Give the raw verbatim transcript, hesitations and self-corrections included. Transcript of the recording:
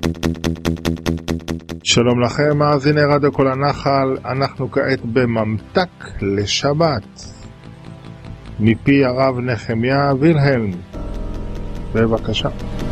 שלום לכם, מאזיני רדיו כל הנחל, אנחנו כעת בממתק לשבת מפי הרב נחמיה וילהלם. בבקשה.